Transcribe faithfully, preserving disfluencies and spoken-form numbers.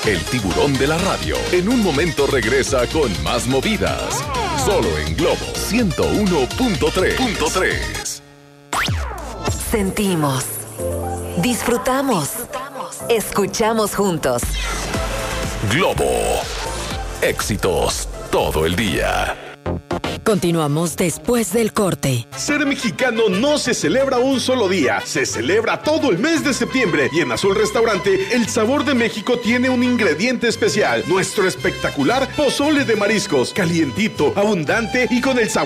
el tiburón de la radio. En un momento regresa con más movidas. Solo en Globo ciento uno punto tres. Sentimos, disfrutamos, escuchamos juntos. Globo. Éxitos todo el día. Continuamos después del corte. Ser mexicano no se celebra un solo día, se celebra todo el mes de septiembre. Y en Azul Restaurante, el sabor de México tiene un ingrediente especial: nuestro espectacular pozole de mariscos, calientito, abundante y con el sabor